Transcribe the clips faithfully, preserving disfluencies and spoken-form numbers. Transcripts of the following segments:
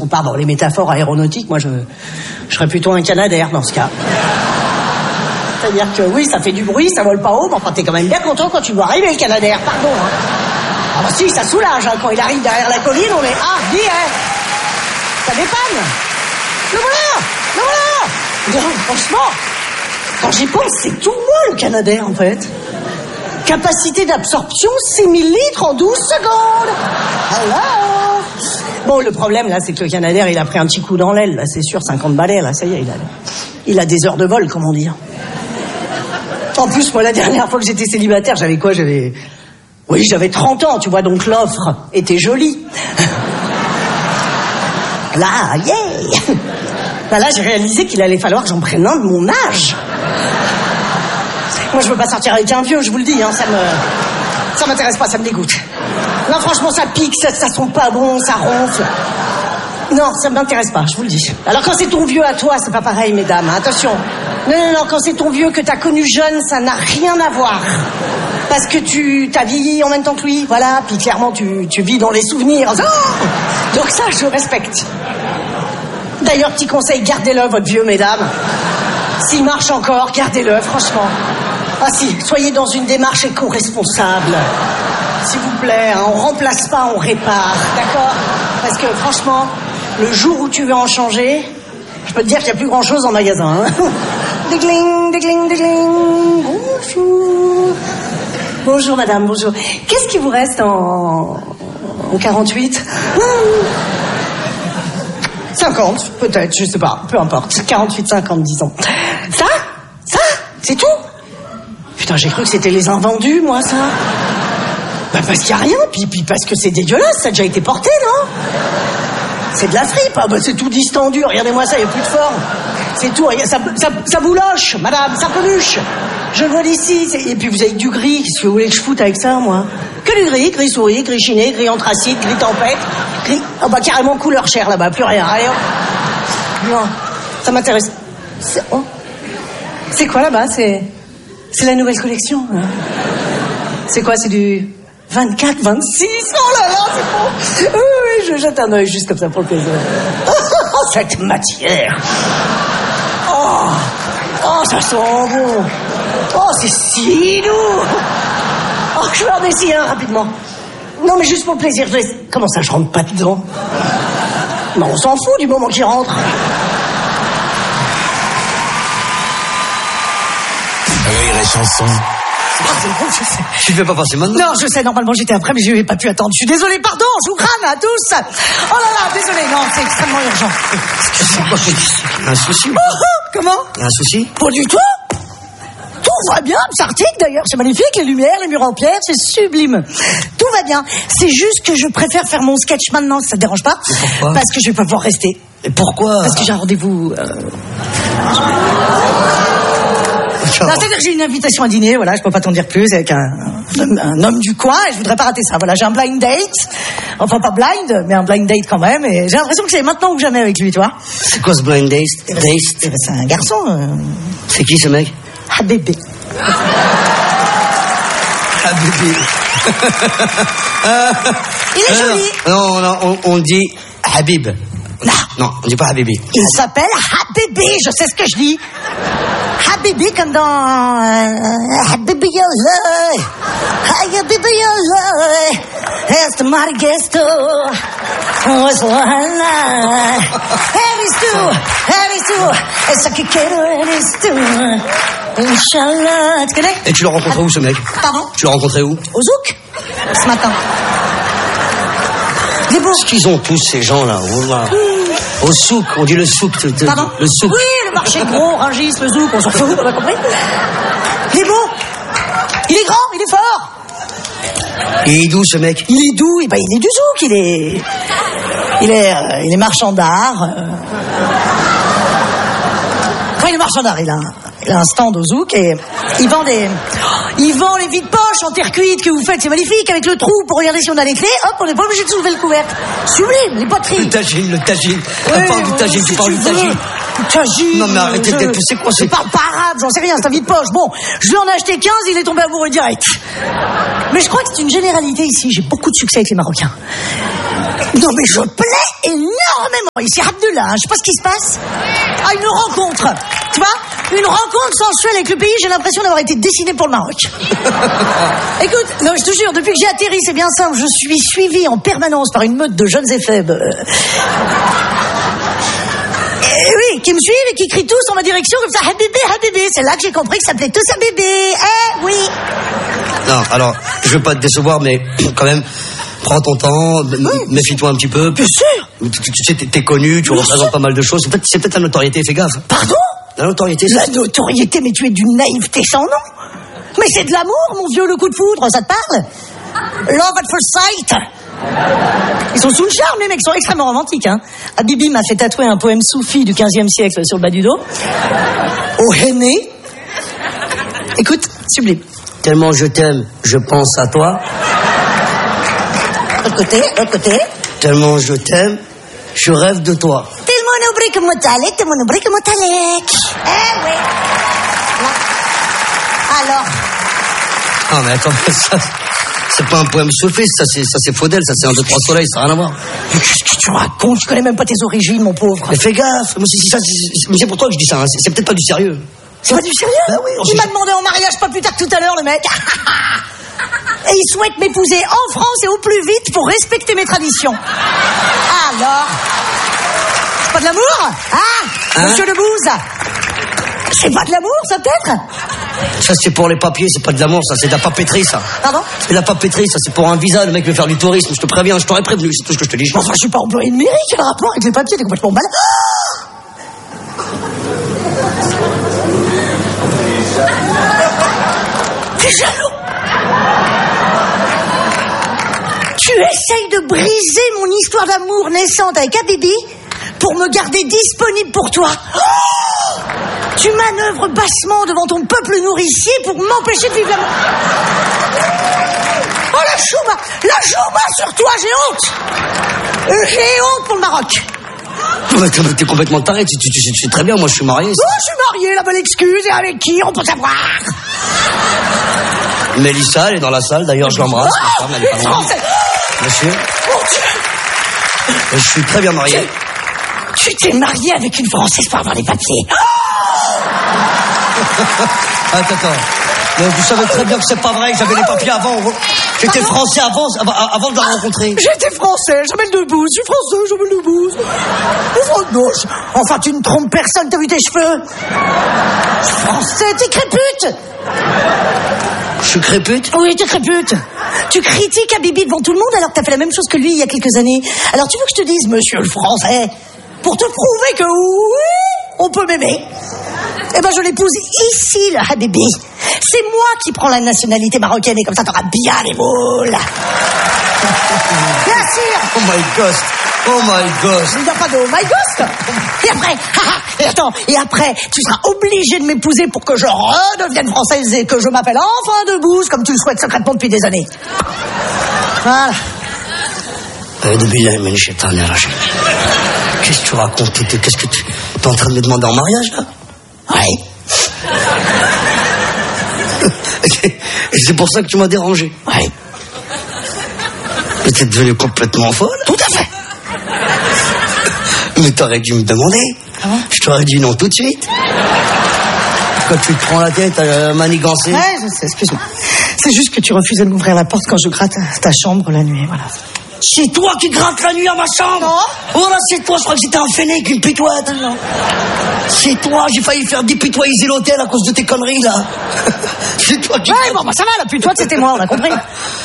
Pardon, les métaphores aéronautiques, moi je, je serais plutôt un Canadair dans ce cas. C'est-à-dire que oui, ça fait du bruit, ça vole pas haut, mais enfin t'es quand même bien content quand tu vois arriver le Canadair, pardon. Hein. Alors si, ça soulage, hein, quand il arrive derrière la colline, on est ah, dis, hein, ça dépanne. Le voilà, le voilà. Non, franchement, quand j'y pense, c'est tout moi le Canadair en fait. Capacité d'absorption six mille litres en douze secondes. Hello. Bon, le problème, là, c'est que le Canadair, il a pris un petit coup dans l'aile, là, c'est sûr, cinquante balais, là, ça y est, il a, il a des heures de vol, comment dire. En plus, moi, la dernière fois que j'étais célibataire, j'avais quoi? J'avais... Oui, j'avais trente ans, tu vois, donc l'offre était jolie. Là, yeah. Bah là, j'ai réalisé qu'il allait falloir que j'en prenne un de mon âge. Moi, je veux pas sortir avec un vieux, je vous le dis, hein, ça me... Ça m'intéresse pas, ça me dégoûte. Non, franchement, ça pique, ça, ça sent pas bon, ça ronfle. Non, ça m'intéresse pas, je vous le dis. Alors, quand c'est ton vieux à toi, c'est pas pareil, mesdames, hein, attention. Non, non, non, quand c'est ton vieux que t'as connu jeune, ça n'a rien à voir. Parce que tu t'as vieilli en même temps que lui, voilà, puis clairement, tu, tu vis dans les souvenirs. Oh, donc ça, je respecte. D'ailleurs, petit conseil, gardez-le, votre vieux, mesdames. S'il marche encore, gardez-le, franchement. Ah si, soyez dans une démarche éco-responsable. S'il vous plaît, hein, on remplace pas, on répare, d'accord? Parce que franchement, le jour où tu veux en changer, je peux te dire qu'il n'y a plus grand-chose en magasin. Hein. Dégling, dégling, dégling. Bonjour. Bonjour madame, bonjour. Qu'est-ce qui vous reste en, en quarante-huit? cinquante, peut-être, je sais pas, peu importe. quarante-huit, cinquante, disons. Ça? Ça? C'est tout? Putain, j'ai cru que c'était les invendus, moi, ça. Bah, parce qu'il n'y a rien, puis, puis parce que c'est dégueulasse, ça a déjà été porté, non? C'est de la fripe, ah, bah, c'est tout distendu, regardez-moi ça, il n'y a plus de forme. C'est tout, ça, ça, ça bouloche, madame, ça peluche. Je le vois d'ici, et puis vous avez du gris, qu'est-ce que vous voulez que je foute avec ça, moi? Que du gris, gris souris, gris chiné, gris anthracite, gris tempête, gris... Oh, bah, carrément couleur chair, là-bas, plus rien, allez, hop. Non, ça m'intéresse. C'est, oh. C'est quoi, là-bas, c'est... C'est la nouvelle collection. Hein. C'est quoi, c'est du vingt-quatre, vingt-six? Oh là là, c'est bon. Oui, oui, je jette un œil juste comme ça pour le plaisir. Oh, cette matière. Oh, oh, ça sent bon. Oh, c'est si doux. Oh, je vais en essayer un rapidement. Non, mais juste pour le plaisir. Je laisse... Comment ça, je rentre pas dedans? Non, on s'en fout du moment qu'il rentre. Rire et chanson. Ah, c'est bon, je sais. Tu ne fais pas passer maintenant? Non, je sais, normalement j'étais après, mais je n'ai pas pu attendre. Je suis désolée, pardon, je vous crâne à tous. Oh là là, désolée, non, c'est extrêmement urgent. Excusez-moi. Un souci? Oh, oh, comment? Un souci? Pas du tout. Tout va bien, cet article d'ailleurs, c'est magnifique, les lumières, les murs en pierre, c'est sublime. Tout va bien. C'est juste que je préfère faire mon sketch maintenant, ça te dérange pas? Et pourquoi? Parce que je vais pas pouvoir rester. Et pourquoi? Parce que j'ai un rendez-vous... Euh... Non, c'est-à-dire que j'ai une invitation à dîner, voilà, je peux pas t'en dire plus, avec un, un, un homme du coin, et je voudrais pas rater ça. Voilà, j'ai un blind date, enfin pas blind, mais un blind date quand même, et j'ai l'impression que c'est maintenant ou jamais avec lui, tu vois. C'est quoi ce blind date? Eh ben, c'est, c'est un garçon. Euh... C'est qui ce mec? Habibé. Habibé. Il est joli. Non, non, on, on dit Habib. Non. Non, on dit pas Habibi. Il s'appelle Habibi, je sais ce que je dis. Habibi comme dans... Euh, Habibi Yolai. Habibi Yolai. It's the mighty guest. What's the line? Heavy stew, heavy stew. It's like a caterer, heavy stew. Inch'Allah. Tu connais? Et tu l'as rencontré où, ce mec? Pardon? Tu l'as rencontré où? Au Zouk, ce matin. Qu'est-ce qu'ils ont tous, ces gens-là? Mmh. Au souk, on dit le souk. Te, te, Pardon? Le souk. Oui, le marché gros, Rungis, le zouk, on s'en fout, on a compris. Il est beau. Il est grand, il est fort. Il est d'où, ce mec? Il est d'où? Eh ben, il est du zouk, il est... Il est, euh, il est marchand d'art. Euh... Enfin, il est marchand d'art, il a, il a un stand au zouk et il vend des... Il vend les vides poches en terre cuite que vous faites, c'est magnifique, avec le trou pour regarder si on a les clés. Hop, on n'est pas obligé de soulever le couvercle. Sublime, les poteries. Le tagine, le tagine. Oui, on parle du tagine, tu parles du tagine. Tagine. Non mais arrêtez je... d'être... C'est quoi, c'est... Je parle pas arabe, j'en sais rien, c'est un vide poche. Bon, je lui en ai acheté quinze, il est tombé amoureux direct. Mais je crois que c'est une généralité ici, j'ai beaucoup de succès avec les Marocains. Non mais je plais énormément. Ici Abdullah, hein, je sais pas ce qui se passe. Ah, une rencontre. Tu vois, une rencontre sensuelle avec le pays, j'ai l'impression d'avoir été dessiné pour le Maroc. Écoute, non, je te jure, depuis que j'ai atterri, c'est bien simple, je suis suivi en permanence par une meute de jeunes éphèbes. Euh... Et oui, qui me suivent et qui crient tous en ma direction comme ça, Habibi, Habibi. C'est là que j'ai compris que ça s'appelait tous Habibi. Eh oui. Non, alors, je veux pas te décevoir, mais quand même, prends ton temps, m- oui, méfie-toi un petit peu. Bien sûr. Tu, tu, tu sais, t'es, t'es connu, tu Bien représentes sûr. pas mal de choses. C'est peut-être, c'est peut-être la notoriété, fais gaffe. Pardon? La notoriété, La c'est... notoriété, mais tu es d'une naïveté sans nom. Mais c'est de l'amour, mon vieux, le coup de foudre, ça te parle? Love at first sight. Ils sont sous le charme, les mecs, ils sont extrêmement romantiques, hein. Habibi m'a fait tatouer un poème soufi du quinzième siècle sur le bas du dos. Au henné. Écoute, sublime. Tellement je t'aime, je pense à toi. L'autre côté, l'autre côté. Tellement je t'aime, je rêve de toi. Tellement oublie que motalek, tellement oublie que motalek. Eh oui. Alors. Ah, mais attends, ça, c'est pas un poème sophiste, ça c'est, ça c'est Faudel, ça c'est un deux trois soleils, ça n'a rien à voir. Mais qu'est-ce que tu racontes? Tu connais même pas tes origines, mon pauvre. Mais fais gaffe, moi, c'est, c'est, ça, c'est, mais c'est pour toi que je dis ça, hein. c'est, c'est peut-être pas du sérieux. C'est pas du sérieux? Bah oui, on Il sait- m'a demandé en mariage pas plus tard que tout à l'heure, le mec. Et il souhaite m'épouser en France et au plus vite pour respecter mes traditions. Alors? C'est pas de l'amour? Ah, Hein? monsieur Lebouze? C'est pas de l'amour, ça, peut-être? Ça c'est pour les papiers, c'est pas de l'amour, ça c'est de la papeterie, ça. Pardon? C'est de la papeterie, ça c'est pour un visa, le mec veut faire du tourisme, je te préviens, je t'aurais prévenu, c'est tout ce que je te dis. Je Enfin, je suis pas employé de mairie, quel rapport avec les papiers? T'es complètement malade. T'es jaloux? Tu essayes de briser mon histoire d'amour naissante avec Habibi pour me garder disponible pour toi. Oh, tu manœuvres bassement devant ton peuple nourricier pour m'empêcher de vivre l'amour. Oh, la chouba, la chouba sur toi, j'ai honte. Euh, J'ai honte pour le Maroc. Mais T'es, t'es complètement taré, tu, tu, tu, tu sais très bien, moi je suis marié. Oh, je suis marié, la bonne excuse, et avec qui, on peut savoir. Mélissa, elle est dans la salle, d'ailleurs je l'embrasse. Oh, ma femme, elle est pas une loin. Française. Monsieur, Mon Dieu. et je suis très bien marié. Tu t'es marié avec une Française pour avoir des papiers. Attends, attends. Mais tu savais très bien que c'est pas vrai, que j'avais les papiers avant. J'étais Pardon? français avant, avant, avant de la rencontrer. J'étais français, j'appelle Debouze, je suis français, j'appelle Debouze. Ouvre de gauche. Enfin, tu ne trompes personne, t'as vu tes cheveux? Je suis français, t'es crépute. Je suis crépute. Oui, t'es crépute. Tu critiques Habibi devant tout le monde alors que t'as fait la même chose que lui il y a quelques années. Alors tu veux que je te dise, monsieur le français, pour te prouver que oui, on peut m'aimer, eh ben je l'épouse ici, le Habibi. C'est moi qui prends la nationalité marocaine et comme ça t'auras bien les boules. Bien sûr. Oh my God. Oh my God. Il n'y a pas de oh my ghost. Et après, et attends, et après, tu seras obligé de m'épouser pour que je redevienne française et que je m'appelle enfin Debouze, comme tu le souhaites secrètement depuis des années. Voilà. Euh, depuis là, mais j'ai pas énergie. Qu'est-ce que tu racontes? T'es- Qu'est-ce que tu... T'es en train de me demander en mariage, là? Oui. Et c'est pour ça que tu m'as dérangé. Oui. Mais t'es devenue complètement folle. Tout à fait. Mais t'aurais dû me demander. Ah bon? Je t'aurais dit non tout de suite. Quand tu te prends la tête à manigancer. Ouais, je sais, excuse-moi. C'est juste que tu refusais de m'ouvrir la porte quand je gratte ta chambre la nuit, voilà. C'est toi qui grattes la nuit à ma chambre. Non. Voilà, c'est toi. Je crois que c'était un fennec, une pitoite. Non. C'est toi. J'ai failli faire dépitoiser l'hôtel à cause de tes conneries, là. C'est toi qui... Ouais, bon, bah ça va, la putoite, c'était moi, on a compris.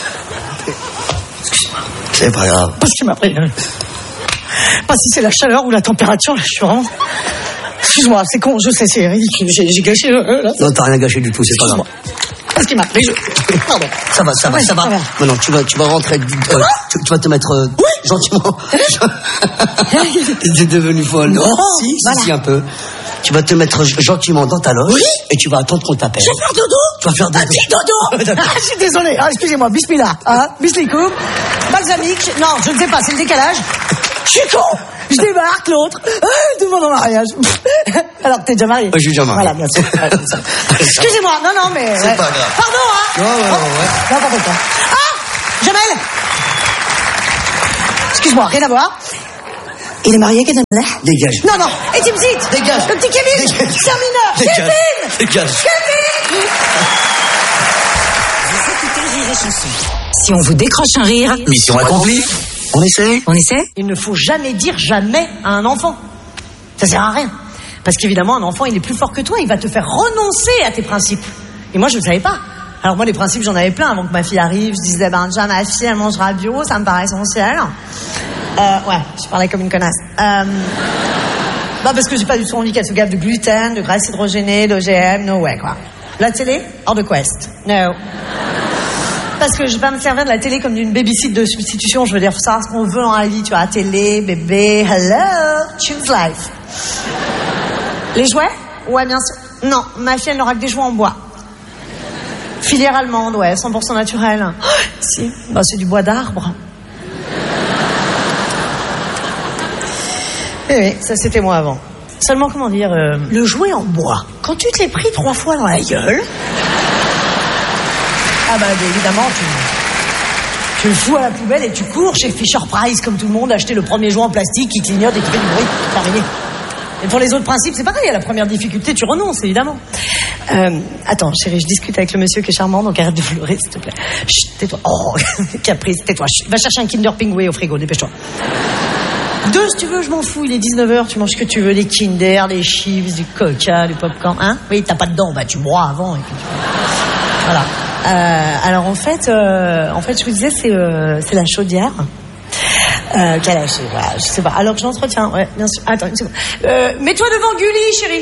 C'est pas grave. Parce que tu m'as pris. euh, Pas si c'est la chaleur ou la température, là, je suis vraiment... Excuse-moi, c'est con, je sais, c'est ridicule, j'ai, j'ai gâché le... euh, là. Non, t'as rien gâché du tout, c'est pas grave. Parce qu'il m'a pris, je... Pardon. Ça va, ça va, Oui, ça va. ça va. Maintenant, tu vas, tu vas rentrer. euh, tu, tu vas te mettre euh, gentiment. T'es devenue folle. Non, si, si, voilà. si, un peu. Tu vas te mettre gentiment dans ta loge Oui. et tu vas attendre qu'on t'appelle. Je vais faire dodo. Tu vas faire dodo. Un petit dodo. D'accord. Ah, je suis désolé. Ah, excusez-moi. Bismillah. Hein, bislicoum. Balsamique. Non, je ne sais pas. C'est le décalage. Je suis con. Je débarque, l'autre. Ah, tout le monde en mariage. Alors, t'es déjà marié? Oui, je suis déjà marié. Voilà, bien sûr. Ouais, c'est ça. Excusez-moi. Non, non, mais... C'est ouais. pas grave. Pardon, hein. Ouais, ouais, ouais, ouais. N'importe quoi. Ah, Jamel. Excuse-moi, rien à voir. Il est marié, Kevin? Dégage. Non, non, et tu me cites. Dégage. Le petit Kevin, Dégage. c'est un mineur. Dégage. Kevin. Dégage. Kevin. Vous écoutez Rire et Chanson. Si on vous décroche un rire, Mission accomplie. On essaie. on essaie? Il ne faut jamais dire jamais à un enfant. Ça sert à rien. Parce qu'évidemment, un enfant, il est plus fort que toi. Il va te faire renoncer à tes principes. Et moi, je ne savais pas. Alors moi, les principes, j'en avais plein avant que ma fille arrive. Je disais, ben déjà, ma fille, elle mangera bio. Ça me paraît essentiel. Euh, ouais, je parlais comme une connasse. Euh, bah parce que j'ai pas du tout envie qu'elle se gave de gluten, de graisse hydrogénée, d'O G M. No way, quoi. La télé, hors de quest. No. Parce que je vais pas me servir de la télé comme d'une babysit de substitution. Je veux dire, faut savoir ce qu'on veut dans la vie. Tu vois, télé, bébé, hello, choose life. Les jouets? Ouais, bien sûr. Non, ma fille, elle n'aura que des jouets en bois. Filière allemande, ouais, cent pour cent naturel. Oh, si, bah, c'est du bois d'arbre. Oui, oui, ça c'était moi avant. Seulement, comment dire, euh, le jouet en bois, quand tu te l'es pris trois fois dans la gueule... Ah bah évidemment, tu, tu le fous à la poubelle et tu cours chez Fisher Price, comme tout le monde, acheter le premier jouet en plastique qui clignote et qui fait du bruit. Terminé. Et pour les autres principes, c'est pareil, à la première difficulté, tu renonces, évidemment. Euh, attends, chérie, je discute avec le monsieur qui est charmant, donc arrête de pleurer, s'il te plaît. Chut, tais-toi. Oh, caprice, tais-toi. Chut. Va chercher un Kinder Pingouin au frigo, dépêche-toi. Deux, si tu veux, je m'en fous, il est dix-neuf heures, tu manges ce que tu veux, des Kinder, des chips, du Coca, du popcorn, hein? Oui, t'as pas de dents, bah tu broies avant, et puis tu... Voilà. Euh, alors en fait, euh, en fait, je vous disais, c'est, euh, c'est la chaudière. Euh, quel âge, voilà, je sais pas. Alors que je l'entretiens, ouais, bien sûr. Attends, une seconde. Euh, mets-toi devant Gulli, chérie.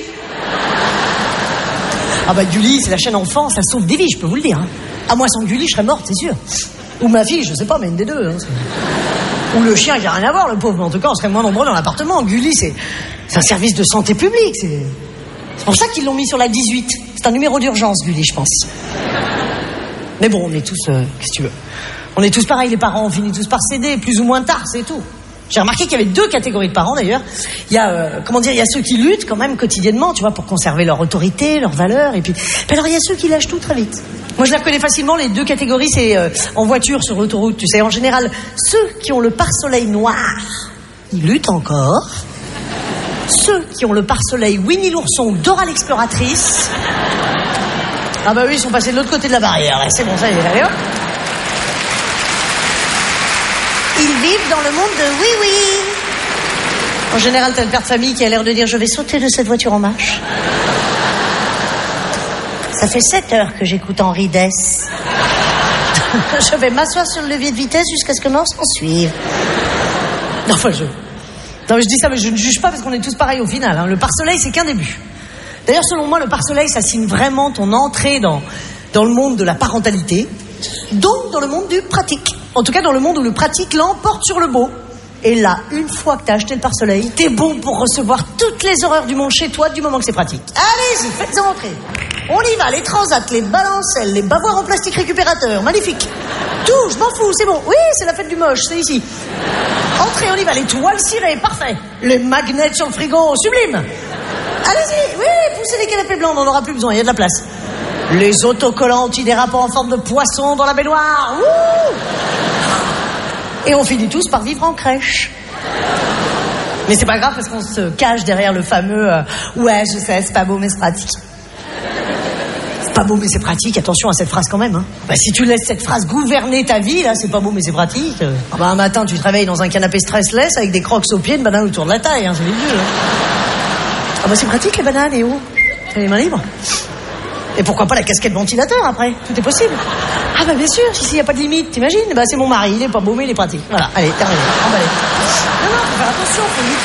Ah bah Gulli, c'est la chaîne enfant, ça sauve des vies, je peux vous le dire. Hein. Ah moi, sans Gulli, je serais morte, c'est sûr. Ou ma fille, je sais pas, mais une des deux. Hein, ou le chien qui a rien à voir, le pauvre. Mais en tout cas, on serait moins nombreux dans l'appartement. Gulli, c'est, c'est un service de santé publique. C'est, c'est pour ça qu'ils l'ont mis sur la dix-huit. C'est un numéro d'urgence, Gulli, je pense. Mais bon, on est tous... Euh, qu'est-ce que tu veux? On est tous pareils, les parents, on finit tous par céder, plus ou moins tard, c'est tout. J'ai remarqué qu'il y avait deux catégories de parents, d'ailleurs. Il y a, euh, comment dire, il y a ceux qui luttent quand même quotidiennement, tu vois, pour conserver leur autorité, leurs valeurs, et puis... puis alors, il y a ceux qui lâchent tout très vite. Moi, je les reconnais facilement, les deux catégories, c'est euh, en voiture, sur l'autoroute, tu sais. En général, ceux qui ont le pare-soleil noir, ils luttent encore. Ceux qui ont le pare-soleil Winnie l'ourson, Dora l'exploratrice... Ah bah oui, ils sont passés de l'autre côté de la barrière, là. C'est bon, ça y est, allez hop. Ils vivent dans le monde de oui-oui. En général, t'as le père de famille qui a l'air de dire « Je vais sauter de cette voiture en marche. » Ça fait sept heures que j'écoute Henri Dess. Je vais m'asseoir sur le levier de vitesse jusqu'à ce que mort s'en suive. Non, enfin, je... Non, mais je dis ça, mais je ne juge pas parce qu'on est tous pareils au final. Hein. Le pare-soleil, c'est qu'un début. D'ailleurs, selon moi, le pare-soleil, ça signe vraiment ton entrée dans, dans le monde de la parentalité, donc dans le monde du pratique. En tout cas, dans le monde où le pratique l'emporte sur le beau. Et là, une fois que t'as acheté le pare-soleil, t'es bon pour recevoir toutes les horreurs du monde chez toi du moment que c'est pratique. Allez-y, faites-en entrer. On y va, les transats, les balancelles, les bavoirs en plastique récupérateur, magnifique. Tout, je m'en fous, c'est bon. Oui, c'est la fête du moche, c'est ici. Entrez, on y va, les toiles cirées, parfait. Les magnets sur le frigo, sublime. Allez-y, oui, poussez les canapés blancs, on n'en aura plus besoin, il y a de la place. Les autocollants antidérapants en forme de poisson dans la baignoire. Ouh. Et on finit tous par vivre en crèche. Mais c'est pas grave parce qu'on se cache derrière le fameux euh, ouais, je sais, c'est pas beau mais c'est pratique. C'est pas beau mais c'est pratique, attention à cette phrase quand même. Hein. Bah, si tu laisses cette phrase gouverner ta vie, là, c'est pas beau mais c'est pratique. Euh, bah, un matin, tu te réveilles dans un canapé stressless avec des crocs aux pieds, une banane autour de la taille, hein, c'est vieux. Hein. Ah bah c'est pratique les bananes, et oh, t'as les mains libres. Et pourquoi pas la casquette ventilateur après? Tout est possible. Ah bah bien sûr, ici il n'y a pas de limite, t'imagines? Bah c'est mon mari, il est pas beau mais il est pratique. Voilà, allez, terminé, emballé. Non, non, faut faire attention,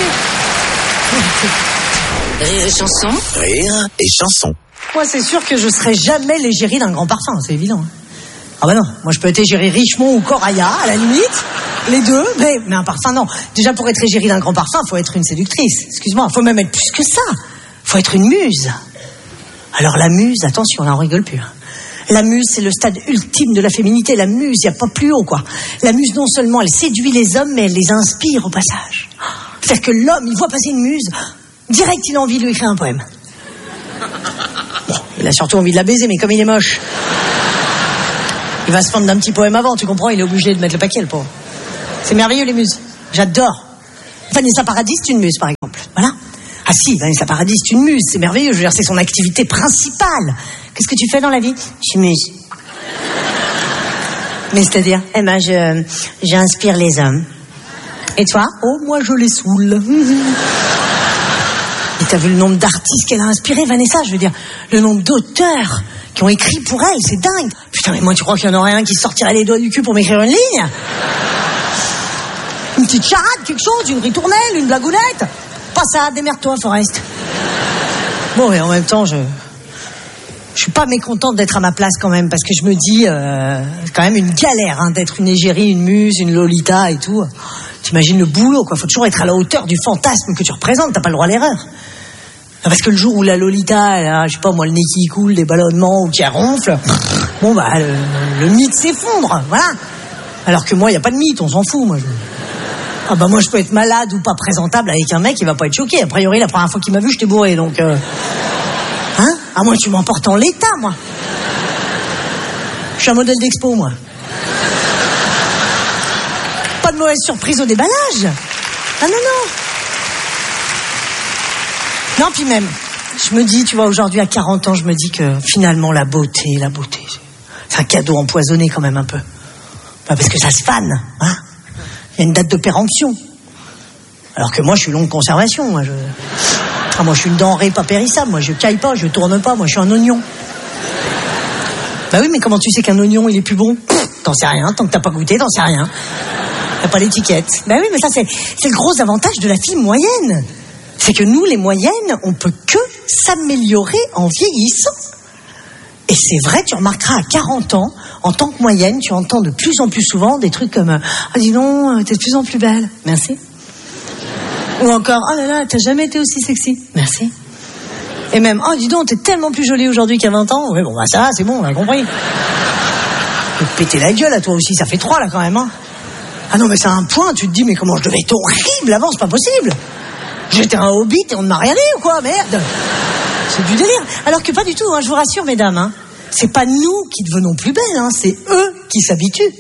faut lutter. Rire et chanson. Rire et chanson. Moi c'est sûr que je serai jamais l'égérie d'un grand parfum, c'est évident. Ah bah non, moi je peux être égérie Richemont ou Coraya, à la limite, les deux, mais, mais un parfum non. Déjà pour être égérie d'un grand parfum, faut être une séductrice, excuse-moi, faut même être plus que ça. Faut être une muse. Alors la muse, attention, là on rigole plus. La muse, c'est le stade ultime de la féminité. La muse, il n'y a pas plus haut, quoi. La muse, non seulement elle séduit les hommes, mais elle les inspire au passage. C'est-à-dire que l'homme, il voit passer une muse, direct il a envie de lui écrire un poème. Bon, il a surtout envie de la baiser, mais comme il est moche, il va se prendre d'un petit poème avant, tu comprends? Il est obligé de mettre le paquet, le pauvre. C'est merveilleux, les muses. J'adore. Vanessa Paradis, c'est une muse, par exemple. Voilà. Ah si, Vanessa Paradis, c'est une muse, c'est merveilleux. Je veux dire, c'est son activité principale. Qu'est-ce que tu fais dans la vie? Je suis muse. Mais c'est-à-dire? Eh ben, je, j'inspire les hommes. Et toi? Oh, moi, je les saoule. Et t'as vu le nombre d'artistes qu'elle a inspiré, Vanessa? Je veux dire, le nombre d'auteurs qui ont écrit pour elle, c'est dingue. Putain, mais moi, tu crois qu'il y en aurait un qui sortirait les doigts du cul pour m'écrire une ligne? Une petite charade, quelque chose, une ritournelle, une blagounette? Pas ça, démerde-toi, Forest. Bon, et en même temps, je... Je suis pas mécontente d'être à ma place quand même, parce que je me dis, euh, c'est quand même une galère hein, d'être une égérie, une muse, une Lolita et tout. T'imagines le boulot, quoi. Faut toujours être à la hauteur du fantasme que tu représentes, t'as pas le droit à l'erreur. Parce que le jour où la Lolita, elle a, je sais pas moi, le nez qui coule, des ballonnements ou qui ronfle, bon bah, le, le mythe s'effondre, voilà. Alors que moi, y a pas de mythe, on s'en fout, moi. Je... Ah bah moi, je peux être malade ou pas présentable avec un mec, il va pas être choqué. A priori, la première fois qu'il m'a vu, j'étais bourré, donc... Euh... Hein? Ah, moi, tu m'emportes en l'état, moi. Je suis un modèle d'expo, moi. Pas de mauvaise surprise au déballage. Ah non, non. Non, puis même, je me dis, tu vois, aujourd'hui, à quarante ans, je me dis que finalement, la beauté, la beauté, c'est un cadeau empoisonné quand même un peu. Enfin, parce que ça se fane, hein. Il y a une date de péremption. Alors que moi, je suis longue conservation, moi, je... Ah, moi, je suis une denrée pas périssable. Moi, je caille pas, je tourne pas. Moi, je suis un oignon. Bah oui, mais comment tu sais qu'un oignon, il est plus bon? T'en sais rien. Tant que t'as pas goûté, t'en sais rien. T'as pas l'étiquette. Bah oui, mais ça, c'est, c'est le gros avantage de la fille moyenne. C'est que nous, les moyennes, on peut que s'améliorer en vieillissant. Et c'est vrai, tu remarqueras à quarante ans, en tant que moyenne, tu entends de plus en plus souvent des trucs comme « Ah, dis donc, t'es de plus en plus belle. » Merci. Ou encore, oh là là, t'as jamais été aussi sexy. Merci. Et même, oh dis donc, t'es tellement plus jolie aujourd'hui qu'à vingt ans. Oui, bon, bah ça, c'est bon, on a compris. Faut te péter la gueule à toi aussi, ça fait trois là quand même. Hein. Ah non, mais c'est un point, tu te dis, mais comment je devais être horrible avant, c'est pas possible. J'étais un hobbit et on ne m'a rien dit ou quoi, merde. C'est du délire. Alors que pas du tout, hein, je vous rassure, mesdames. Hein. C'est pas nous qui devenons plus belles, hein, c'est eux qui s'habituent.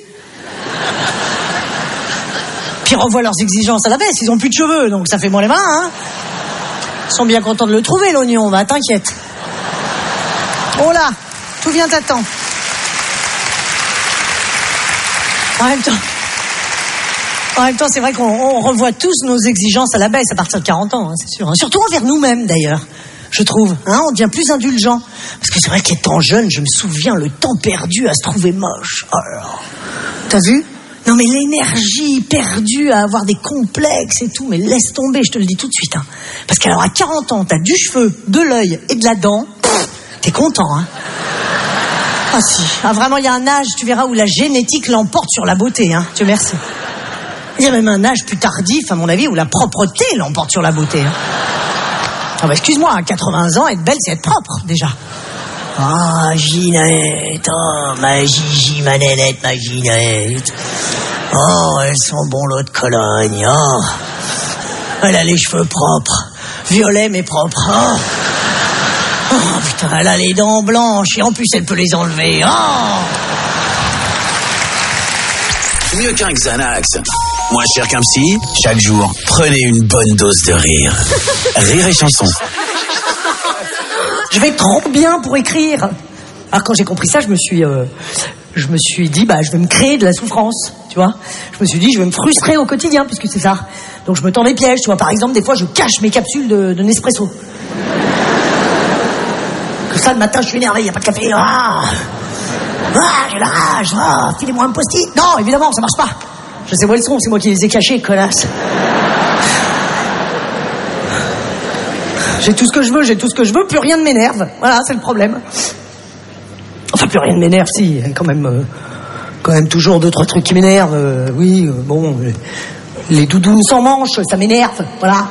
Puis ils revoient leurs exigences à la baisse, ils ont plus de cheveux, donc ça fait moins les mains, hein. Ils sont bien contents de le trouver, l'oignon, va, t'inquiète. Oh là, tout vient à temps. En même temps, en même temps, c'est vrai qu'on on revoit tous nos exigences à la baisse à partir de quarante ans, hein, c'est sûr. Hein. Surtout envers nous-mêmes, d'ailleurs, je trouve. Hein, on devient plus indulgent. Parce que c'est vrai qu'étant jeune, je me souviens, le temps perdu à se trouver moche. Oh là là. T'as vu ? Non mais l'énergie perdue à avoir des complexes et tout, mais laisse tomber, je te le dis tout de suite. Hein. Parce qu'alors à quarante ans, t'as du cheveu, de l'œil et de la dent, pff, t'es content, hein. Ah si, ah, vraiment, il y a un âge, tu verras, où la génétique l'emporte sur la beauté, hein. Dieu merci. Il y a même un âge plus tardif, à mon avis, où la propreté l'emporte sur la beauté. Hein. Ah bah excuse-moi, à quatre-vingts ans, être belle, c'est être propre, déjà. Ah, Ginette, oh, ma Gigi, ma nénette, ma Ginette. Oh, elles sont bon l'eau de Cologne, oh. Elle a les cheveux propres, violets mais propres, oh. Oh, putain, elle a les dents blanches et en plus elle peut les enlever, oh. Mieux qu'un Xanax. Moins cher qu'un psy, chaque jour, prenez une bonne dose de rire. Rire et chanson. Je vais trop bien pour écrire. Alors quand j'ai compris ça, je me suis, euh, je me suis dit, bah, je vais me créer de la souffrance, tu vois. Je me suis dit, je vais me frustrer au quotidien, puisque c'est ça. Donc je me tends des pièges, tu vois. Par exemple, des fois, je cache mes capsules de, de Nespresso. Comme ça, le matin, je suis énervé, il n'y a pas de café. Ah, ah j'ai la rage. Ah, filez-moi un post-it. Non, évidemment, ça marche pas. Je sais où elles sont, c'est moi qui les ai cachées, connasse. J'ai tout ce que je veux, j'ai tout ce que je veux, plus rien ne m'énerve. Voilà, c'est le problème. Enfin, plus rien ne m'énerve, si, quand même, euh, quand même toujours deux, trois trucs qui m'énervent. Euh, oui, euh, bon, euh, les doudounes sans manches, ça m'énerve, voilà.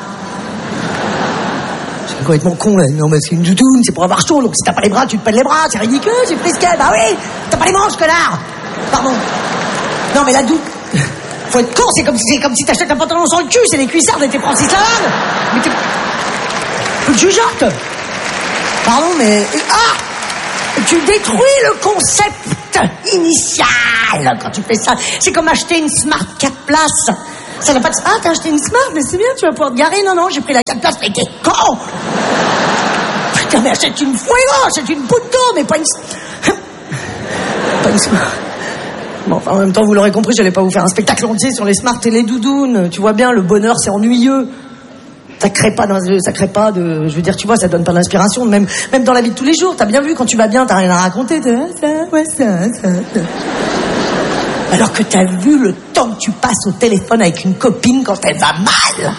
C'est complètement con, là. Non, mais c'est une doudoune, c'est pour avoir chaud, donc si t'as pas les bras, tu te pèles les bras, c'est ridicule, c'est frisquet. Bah oui, t'as pas les manches, connard. Pardon. Non, mais la doudoune... Faut être con, c'est comme si, c'est comme si t'achètes un pantalon sans le cul, c'est les cuissards de tes Francis Lalanne. Mais t'es... Faut que tu jugeotes. Pardon, mais... Ah, tu détruis le concept initial quand tu fais ça. C'est comme acheter une Smart quatre places Ça n'a pas de... Ah, t'as acheté une Smart, mais c'est bien, tu vas pouvoir te garer. Non, non, j'ai pris la quatre places, mais t'es con. Putain, mais achète une Fuego, achète une Punto, mais pas une... pas une Smart. Bon, enfin, en même temps, vous l'aurez compris, j'allais pas vous faire un spectacle entier sur les Smart et les doudounes. Tu vois bien, le bonheur, c'est ennuyeux. Ça crée pas, dans, ça crée pas de, je veux dire, tu vois, ça donne pas d'inspiration, même, même dans la vie de tous les jours. T'as bien vu, quand tu vas bien, t'as rien à raconter. T'as, ça, ouais, ça, ça, ça. Alors que t'as vu le temps que tu passes au téléphone avec une copine quand elle va mal.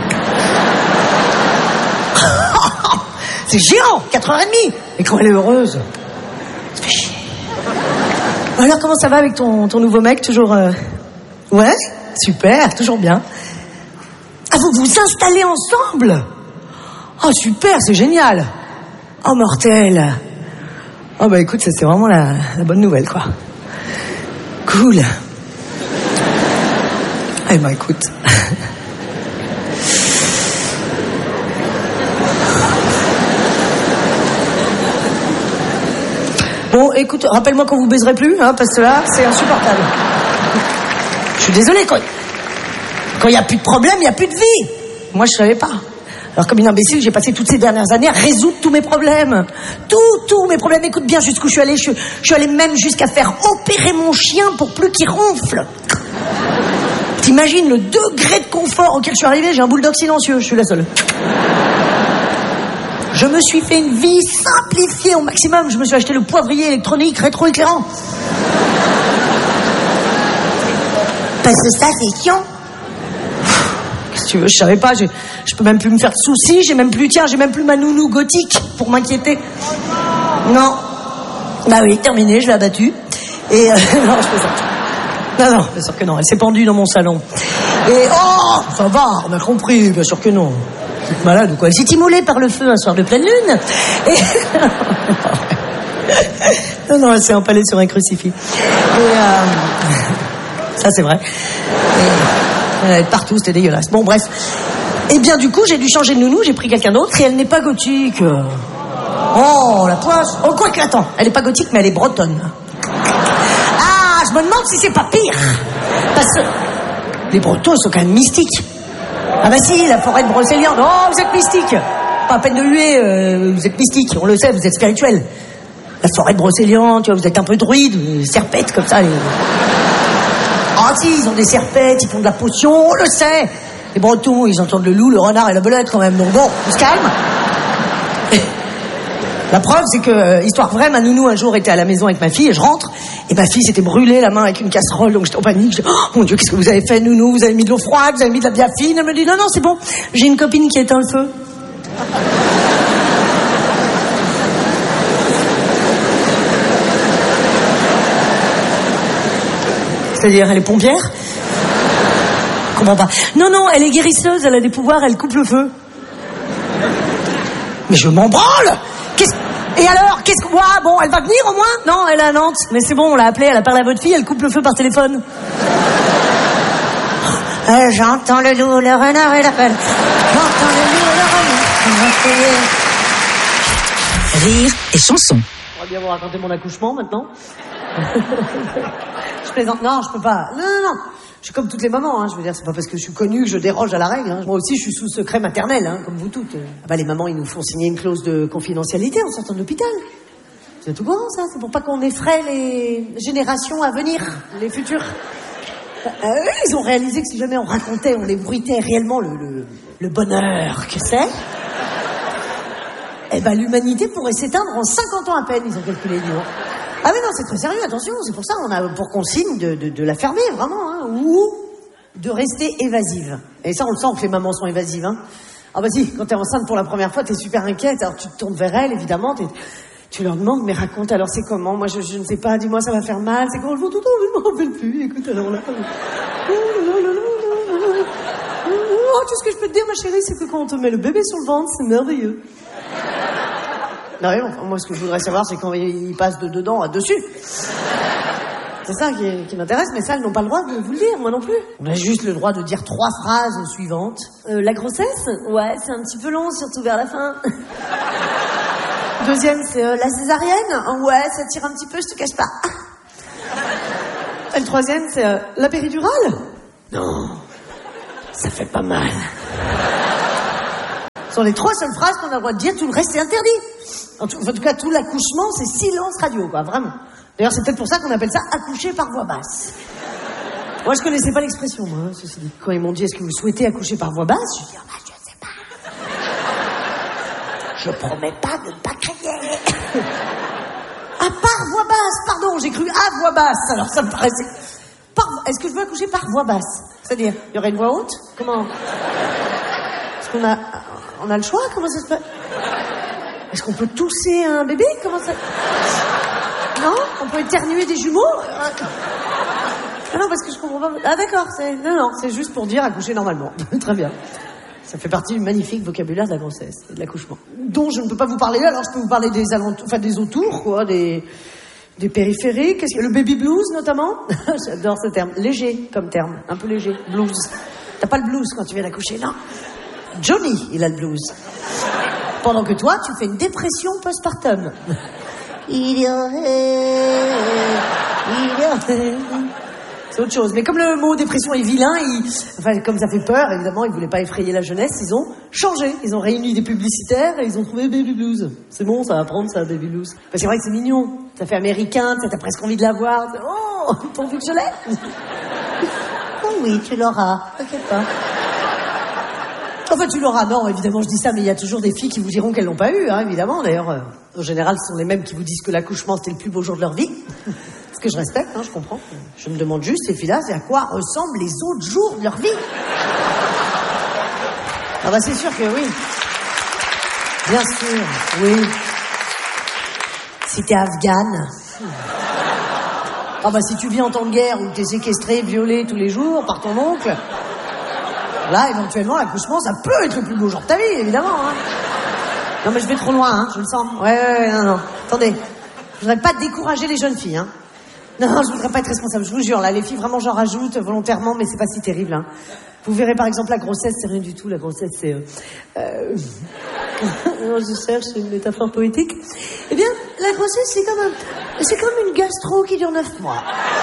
C'est géant, quatre heures trente. Et quand elle est heureuse, ça fait chier. Alors, comment ça va avec ton, ton nouveau mec, toujours, euh... ouais, super, toujours bien. Ah, vous vous installez ensemble? Oh, super, c'est génial. Oh, mortel. Oh, bah écoute, ça c'est vraiment la, la bonne nouvelle, quoi. Cool. Eh bah écoute. Bon, écoute, rappelle-moi quand vous baiserez plus, hein, parce que là, c'est insupportable. Je suis désolée, quand... Quand il n'y a plus de problème, il n'y a plus de vie. Moi, je savais pas. Alors, comme une imbécile, j'ai passé toutes ces dernières années à résoudre tous mes problèmes. Tous, tous mes problèmes. Écoute bien jusqu'où je suis allée. Je, je suis allée même jusqu'à faire opérer mon chien pour plus qu'il ronfle. T'imagines le degré de confort auquel je suis arrivée? J'ai un bulldog silencieux, je suis la seule. Je me suis fait une vie simplifiée au maximum. Je me suis acheté le poivrier électronique rétroéclairant. Parce que ça, c'est chiant. Qu'est-ce que tu veux, je savais pas, je, je peux même plus me faire de soucis, j'ai même plus, tiens, j'ai même plus ma nounou gothique pour m'inquiéter. Non. Bah oui, terminé, je l'ai abattue. Et, euh, non, je fais ça. Non, non, bien sûr que non, elle s'est pendue dans mon salon. Et, oh, ça va, on a compris, bien sûr que non. Vous êtes malade ou quoi? Elle s'est immolée par le feu un soir de pleine lune. Et... non, non, elle s'est empalée sur un crucifix. Et, euh... ça, c'est vrai. Et... elle allait partout, c'était dégueulasse. Bon, bref. Et bien, du coup, j'ai dû changer de nounou, j'ai pris quelqu'un d'autre, et elle n'est pas gothique. Oh, la poisse. Oh, quoi que, attends, elle n'est pas gothique, mais elle est bretonne. Ah, je me demande si c'est pas pire. Parce que les Bretons, ils sont quand même mystiques. Ah bah si, la forêt de Brocéliande. Oh, vous êtes mystique. Pas à peine de huer, euh, vous êtes mystique. On le sait, vous êtes spirituel. La forêt de Brocéliande, tu vois, vous êtes un peu druide, serpette comme ça. Les... Ah si, ils ont des serpettes, ils font de la potion, on le sait. Les Bretons, ils entendent le loup, le renard et la belette quand même. Donc bon, on se calme. La preuve, c'est que, euh, histoire vraie, ma nounou un jour était à la maison avec ma fille et je rentre et ma fille s'était brûlée la main avec une casserole, donc j'étais en panique. Je dis, oh mon Dieu, qu'est-ce que vous avez fait, nounou? Vous avez mis de l'eau froide, vous avez mis de la biafine? Elle me dit, non, non, c'est bon, j'ai une copine qui éteint le feu. C'est-à-dire, elle est pompière? Je comprends pas. Non, non, elle est guérisseuse, elle a des pouvoirs, elle coupe le feu. Mais je m'en branle! Qu'est-ce... Et alors, qu'est-ce que... Ouais, bon, elle va venir au moins? Non, elle est à Nantes. Mais c'est bon, on l'a appelée, elle a parlé à votre fille, elle coupe le feu par téléphone. Euh, j'entends le loup, le renard et la pelle. J'entends le loup, le renard. Rire et chanson. On va bien vous raconter mon accouchement maintenant. Je plaisante. Non, je peux pas. Non, non, non. Je suis comme toutes les mamans, hein. Je veux dire, c'est pas parce que je suis connue que je déroge à la règle, hein. Moi aussi, je suis sous secret maternel, hein, comme vous toutes. Ah bah, les mamans, ils nous font signer une clause de confidentialité en sortant de l'hôpital. C'est tout courant, ça. C'est pour pas qu'on effraie les générations à venir, les futures. Euh, eux, ils ont réalisé que si jamais on racontait, on ébruitait réellement le, le, le bonheur que c'est, eh ben, l'humanité pourrait s'éteindre en cinquante ans à peine, ils ont calculé, dis donc. Ah mais non, c'est très sérieux, attention, c'est pour ça qu'on a pour consigne de, de, de la fermer, vraiment, hein, ou de rester évasive. Et ça, on le sent que les mamans sont évasives, hein. Ah bah si, quand t'es enceinte pour la première fois, t'es super inquiète, alors tu te tournes vers elles, évidemment, t'es, tu leur demandes, mais raconte, alors c'est comment? Moi, je, je ne sais pas, dis-moi, ça va faire mal, c'est comment? Elles font tout le temps, je m'en rappelle plus, écoute, alors là... Oh, tout ce que je peux te dire, ma chérie, c'est que quand on te met le bébé sur le ventre, c'est merveilleux. Non, mais bon, moi, ce que je voudrais savoir, c'est quand il passe de dedans à dessus. C'est ça qui, qui m'intéresse, mais ça, elles n'ont pas le droit de vous le dire, moi non plus. On a juste le droit de dire trois phrases suivantes. Euh, la grossesse? Ouais, c'est un petit peu long, surtout vers la fin. Deuxième, c'est euh, la césarienne? Ouais, ça tire un petit peu, je te cache pas. Et le troisième, c'est euh, la péridurale? Non. Ça fait pas mal. Ce sont les trois seules phrases qu'on a le droit de dire, tout le reste c'est interdit. En tout, en tout cas, tout l'accouchement, c'est silence radio, quoi, vraiment. D'ailleurs, c'est peut-être pour ça qu'on appelle ça accoucher par voix basse. Moi, je connaissais pas l'expression, moi, hein, ceci dit. Quand ils m'ont dit, est-ce que vous souhaitez accoucher par voix basse? Je dis, ah bah, je sais pas. Je promets pas de ne pas crier. Ah, par voix basse, pardon, j'ai cru à voix basse, alors ça me paraissait... Par... Est-ce que je veux accoucher par voix basse? C'est-à-dire, il y aurait une voix haute? Comment? Est-ce qu'on a... On a le choix? Comment ça se passe? Est-ce qu'on peut tousser un bébé? Comment ça... Non? On peut éternuer des jumeaux? Ah non, parce que je comprends pas... Ah d'accord, c'est... Non, non, c'est juste pour dire accoucher normalement. Très bien. Ça fait partie du magnifique vocabulaire de la grossesse et de l'accouchement. Dont je ne peux pas vous parler, alors je peux vous parler des alentours... Enfin, des autours, quoi, des... Des périphériques. Qu'est-ce que... Le baby blues, notamment. J'adore ce terme. Léger, comme terme. Un peu léger. Blues. T'as pas le blues quand tu viens d'accoucher, non? Johnny, il a le blues. Pendant que toi, tu fais une dépression postpartum. Il y aurait... Il y aurait... C'est autre chose. Mais comme le mot dépression est vilain, il... enfin, comme ça fait peur, évidemment, ils voulaient pas effrayer la jeunesse, ils ont changé. Ils ont réuni des publicitaires et ils ont trouvé Baby Blues. C'est bon, ça va prendre, ça, Baby Blues. Enfin, c'est vrai que c'est mignon. Ça fait américain, t'as presque envie de l'avoir. Oh, pourvu que je l'ai. Oh oui, tu l'auras. T'inquiète pas. Enfin, tu l'auras. Non, évidemment, je dis ça, mais il y a toujours des filles qui vous diront qu'elles l'ont pas eu, hein, évidemment. D'ailleurs, euh, en général, ce sont les mêmes qui vous disent que l'accouchement, c'était le plus beau jour de leur vie. Ce que je respecte, hein, je comprends. Je me demande juste, ces filles-là, c'est à quoi ressemblent les autres jours de leur vie. Ah bah, c'est sûr que oui. Bien sûr, oui. Si t'es afghane. Ah bah, si tu vis en temps de guerre où t'es séquestré, violé tous les jours par ton oncle... Là, éventuellement, l'accouchement, ça peut être le plus beau jour de ta vie, évidemment. Hein. Non, mais je vais trop loin, hein, je le sens. Ouais, ouais, ouais, non, non. Attendez, je voudrais pas décourager les jeunes filles, hein. Non, je voudrais pas être responsable, je vous jure. Là, les filles, vraiment, j'en rajoute volontairement, mais c'est pas si terrible, hein. Vous verrez, par exemple, la grossesse, c'est rien du tout. La grossesse, c'est... Euh... euh... je cherche une métaphore poétique. Eh bien, la grossesse, c'est comme un... C'est comme une gastro qui dure neuf mois.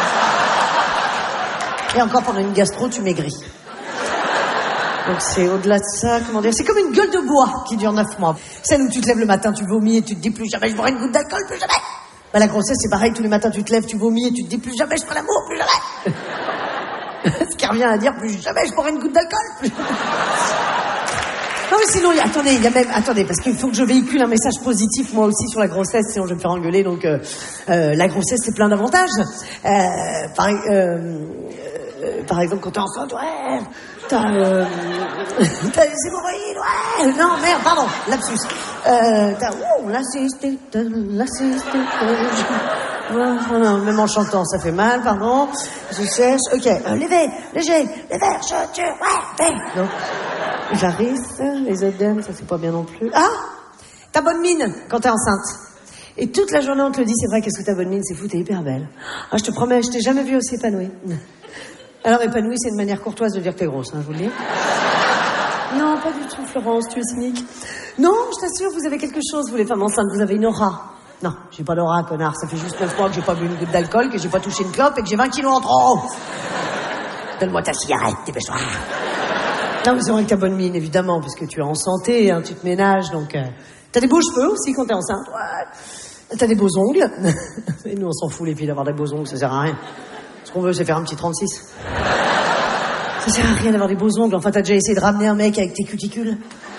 Et encore, pendant une gastro, tu maigris. Donc c'est au-delà de ça, comment dire, c'est comme une gueule de bois qui dure neuf mois. Celle où tu te lèves le matin, tu vomis et tu te dis plus jamais je boirai une goutte d'alcool, plus jamais. Bah la grossesse c'est pareil, tous les matins tu te lèves, tu vomis et tu te dis plus jamais je ferai l'amour, plus jamais. Ce qui revient à dire plus jamais je boirai une goutte d'alcool, plus jamais. Non mais sinon, y a, attendez, il y a même, attendez, parce qu'il faut que je véhicule un message positif moi aussi sur la grossesse, sinon je vais me faire engueuler. Donc euh, euh, la grossesse c'est plein d'avantages. Euh, par, euh, euh, par exemple quand t'es enceinte, ouais. T'as, euh, t'as les hémorroïdes, ouais. Non, merde, pardon, lapsus. Euh, t'as, oh, l'assisté, l'assisté. Oh, non, même en chantant, ça fait mal, pardon. Je cherche, ok. Euh, léger, léger, les verres, je tue, ouais, ouais. Non. J'arrive, les œdèmes, ça c'est pas bien non plus. Ah, t'as bonne mine quand t'es enceinte. Et toute la journée on te le dit, c'est vrai, qu'est-ce que t'as bonne mine, c'est fou, t'es hyper belle. Ah, je te promets, je t'ai jamais vue aussi épanouie. Alors, épanouie, c'est une manière courtoise de dire que t'es grosse, hein, je vous le dis. Non, pas du tout, Florence, tu es cynique. Non, je t'assure, vous avez quelque chose, vous les femmes enceintes, vous avez une aura. Non, j'ai pas d'aura, connard, ça fait juste neuf mois que j'ai pas bu une goutte d'alcool, que j'ai pas touché une clope et que j'ai vingt kilos en trop. Donne-moi ta cigarette, dépêche-toi. Non, mais c'est vrai que t'as bonne mine, évidemment, parce que tu es en santé, hein, tu te ménages, donc... Euh, t'as des beaux cheveux aussi quand t'es enceinte, ouais. T'as des beaux ongles. Et nous, on s'en fout, les filles, d'avoir des beaux ongles, ça sert à rien. Ce qu'on veut, c'est faire un petit trente-six. Ça sert à rien d'avoir des beaux ongles. Enfin, t'as déjà essayé de ramener un mec avec tes cuticules?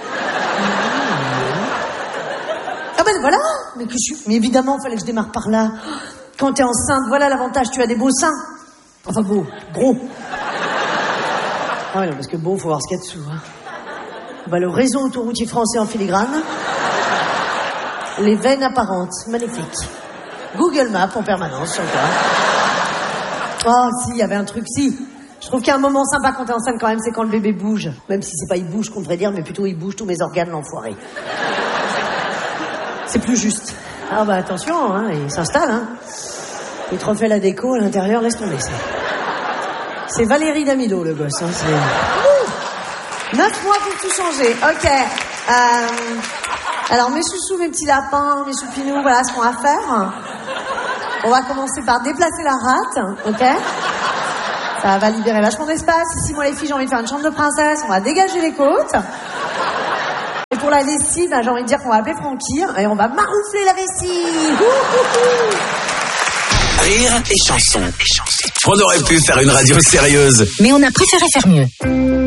Ah ben voilà. Mais, que je suis... Mais évidemment, il fallait que je démarre par là. Quand t'es enceinte, voilà l'avantage, tu as des beaux seins. Enfin, beaux, gros. Ah oui, non, parce que beau, faut voir ce qu'il y a dessous. Hein. Bah, le réseau autoroutier français en filigrane. Les veines apparentes, magnifique. Google Maps en permanence, encore. Oh, si, il y avait un truc, si. Je trouve qu'il y a un moment sympa quand t'es enceinte quand même, c'est quand le bébé bouge. Même si c'est pas il bouge qu'on devrait dire, mais plutôt il bouge tous mes organes, l'enfoiré. C'est plus juste. Ah bah attention, hein, il s'installe, hein. Il te refait la déco à l'intérieur, laisse tomber ça. C'est Valérie Damido, le gosse, hein, c'est... Ouh, neuf mois pour tout changer, ok. Euh... Alors, mes chouchous, mes petits lapins, mes choupinous, voilà ce qu'on va faire. On va commencer par déplacer la rate, ok? Ça va libérer vachement d'espace. Ici, moi, les filles, j'ai envie de faire une chambre de princesse. On va dégager les côtes. Et pour la lessive, ben, j'ai envie de dire qu'on va appeler Francky et on va maroufler la vessie. Rire et chanson. On aurait pu faire une radio sérieuse. Mais on a préféré faire mieux.